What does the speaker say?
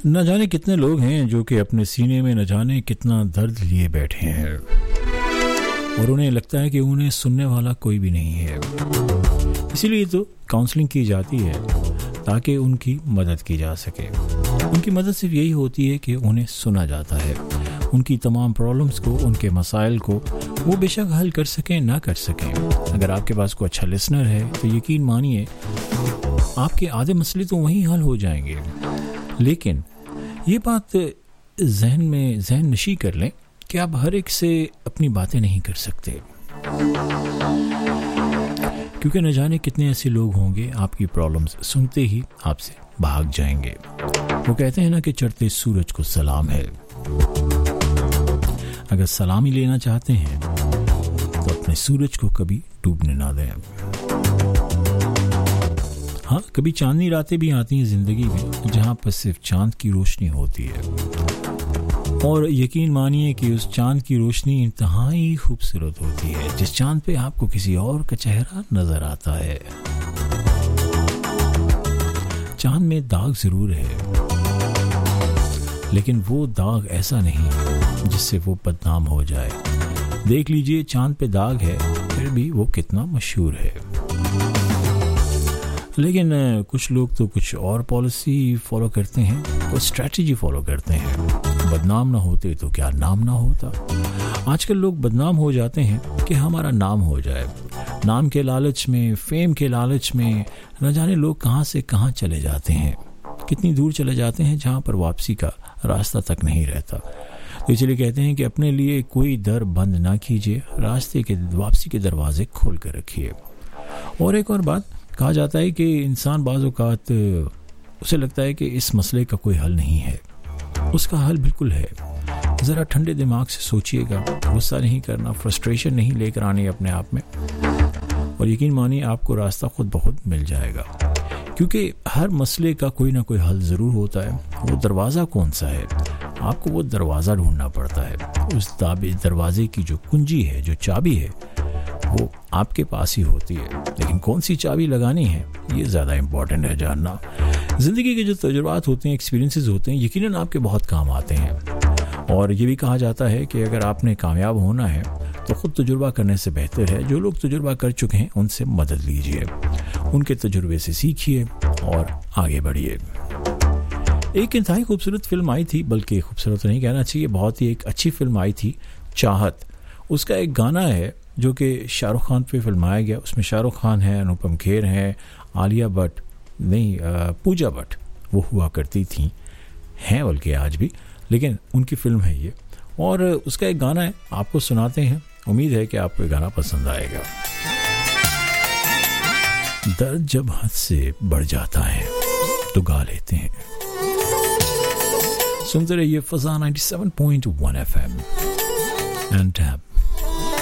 न जाने कितने लोग हैं जो कि अपने सीने में न जाने कितना दर्द लिए बैठे हैं और उन्हें लगता है कि उन्हें सुनने वाला कोई भी नहीं है। इसीलिए तो काउंसलिंग की जाती है ताकि उनकी मदद की जा सके। उनकी मदद सिर्फ यही होती है कि उन्हें सुना जाता है, उनकी तमाम प्रॉब्लम्स को, उनके मसाइल को वो बेशक हल कर सकें ना कर सकें। अगर आपके पास कोई अच्छा लिसनर है तो यकीन मानिए आपके आधे मसले तो वहीं हल हो जाएंगे। लेकिन ये बात जहन नशी कर लें कि आप हर एक से अपनी बातें नहीं कर सकते, क्योंकि न जाने कितने ऐसे लोग होंगे आपकी प्रॉब्लम्स सुनते ही आपसे भाग जाएंगे। वो कहते हैं ना कि चढ़ते सूरज को सलाम है। अगर सलामी लेना चाहते हैं तो अपने सूरज को कभी डूबने ना दें। हाँ, कभी चांदनी रातें भी आती हैं जिंदगी में जहाँ पर सिर्फ चांद की रोशनी होती है, और यकीन मानिए कि उस चांद की रोशनी इंतहाई खूबसूरत होती है, जिस चांद पे आपको किसी और का चेहरा नजर आता है। चांद में दाग जरूर है, लेकिन वो दाग ऐसा नहीं जिससे वो बदनाम हो जाए। देख लीजिए, चांद पे दाग है फिर भी वो कितना मशहूर है। लेकिन कुछ लोग तो कुछ और पॉलिसी फॉलो करते हैं, कुछ स्ट्रैटेजी फॉलो करते हैं। बदनाम ना होते तो क्या नाम ना होता। आजकल लोग बदनाम हो जाते हैं कि हमारा नाम हो जाए। नाम के लालच में, फेम के लालच में न जाने लोग कहां से कहां चले जाते हैं, कितनी दूर चले जाते हैं जहां पर वापसी का रास्ता तक नहीं रहता। तो इसलिए कहते हैं कि अपने लिए कोई दर बंद ना कीजिए, रास्ते के वापसी के दरवाजे खोल कर रखिए। और एक और बात, कहा जाता है कि इंसान बाज़ औक़ात उसे लगता है कि इस मसले का कोई हल नहीं है। उसका हल बिल्कुल है। ज़रा ठंडे दिमाग से सोचिएगा, गुस्सा नहीं करना, फ्रस्ट्रेशन नहीं लेकर आनी अपने आप में, और यकीन मानिए आपको रास्ता खुद बहुत मिल जाएगा। क्योंकि हर मसले का कोई ना कोई हल ज़रूर होता है। वो दरवाज़ा कौन सा है, आपको वो दरवाज़ा ढूंढना पड़ता है। उस दरवाजे की जो कुंजी है, जो चाबी है, वो आपके पास ही होती है। लेकिन कौन सी चाबी लगानी है, ये ज़्यादा इम्पॉर्टेंट है जानना। ज़िंदगी के जो तजुर्बात होते हैं, एक्सपीरियंसेस होते हैं, यकीनन आपके बहुत काम आते हैं। और ये भी कहा जाता है कि अगर आपने कामयाब होना है तो ख़ुद तजुर्बा करने से बेहतर है जो लोग तजुर्बा कर चुके हैं उनसे मदद लीजिए, उनके तजुर्बे से सीखिए और आगे बढ़िए। एक इंतहाई खूबसूरत फिल्म आई थी, बल्कि खूबसूरत नहीं कहना चाहिए, बहुत ही एक अच्छी फिल्म आई थी, चाहत। उसका एक गाना है जो कि शाहरुख खान पे फिल्माया गया। उसमें शाहरुख खान है, अनुपम खेर है, आलिया भट्ट नहीं, पूजा भट्ट वो हुआ करती थी, हैं बल्कि आज भी, लेकिन उनकी फिल्म है ये। और उसका एक गाना है, आपको सुनाते हैं। उम्मीद है कि आपको ये गाना पसंद आएगा। दर्द जब हद से बढ़ जाता है तो गा लेते हैं। सुनते रहिए फज़ा 97.1 FM एंड टैब